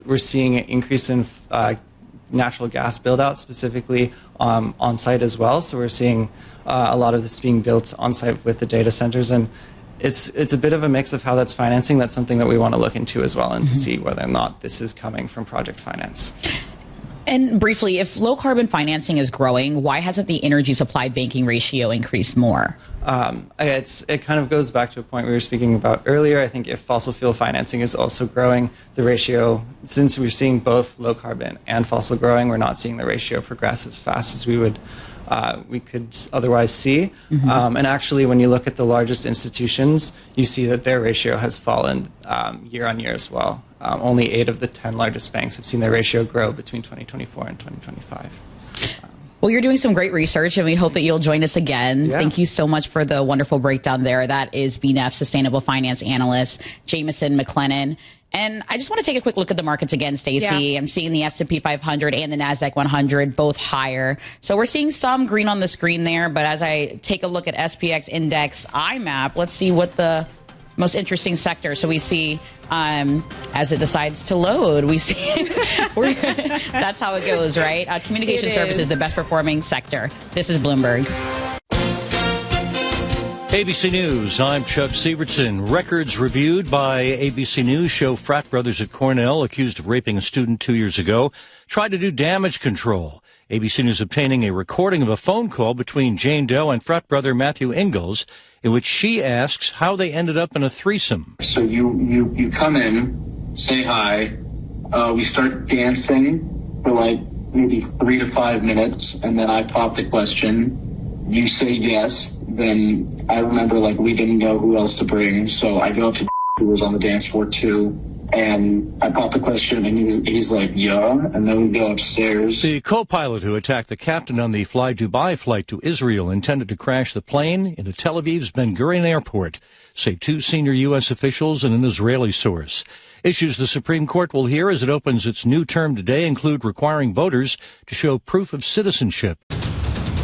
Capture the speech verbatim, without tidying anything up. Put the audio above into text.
We're seeing an increase in uh, natural gas build-out, specifically um, on-site as well. So we're seeing uh, a lot of this being built on-site with the data centers, and it's it's a bit of a mix of how that's financing. That's something that we want to look into as well, and mm-hmm. to see whether or not this is coming from project finance. And briefly, if low-carbon financing is growing, why hasn't the energy supply banking ratio increased more? Um, it's, it kind of goes back to a point we were speaking about earlier. I think if fossil fuel financing is also growing, the ratio, since we're seeing both low carbon and fossil growing, we're not seeing the ratio progress as fast as we would uh, we could otherwise see. Mm-hmm. Um, and actually, when you look at the largest institutions, you see that their ratio has fallen um, year on year as well. Um, only eight of the ten largest banks have seen their ratio grow between twenty twenty-four and twenty twenty-five. Well, you're doing some great research, and we hope that you'll join us again. Yeah. Thank you so much for the wonderful breakdown there. That is B N E F Sustainable Finance Analyst, Jameson McLennan. And I just want to take a quick look at the markets again, Stacey. Yeah. I'm seeing the S and P five hundred and the NASDAQ one hundred both higher. So we're seeing some green on the screen there. But as I take a look at S P X Index I MAP, let's see what the most interesting sector. So we see um, as it decides to load, we see we're, that's how it goes, right? Uh, communication it services, is. the best performing sector. This is Bloomberg. A B C News, I'm Chuck Sievertson. Records reviewed by A B C News show frat brothers at Cornell accused of raping a student two years ago tried to do damage control. A B C News obtaining a recording of a phone call between Jane Doe and frat brother Matthew Ingalls, in which she asks how they ended up in a threesome. So you, you, you come in, say hi, uh, we start dancing for like maybe three to five minutes, and then I pop the question, you say yes, then I remember like we didn't know who else to bring, so I go up to who was on the dance floor too, and I pop the question, and he's, he's like, yeah, and then we go upstairs. The co-pilot who attacked the captain on the Fly Dubai flight to Israel intended to crash the plane into Tel Aviv's Ben Gurion Airport, say two senior U S officials and an Israeli source. Issues the Supreme Court will hear as it opens its new term today include requiring voters to show proof of citizenship.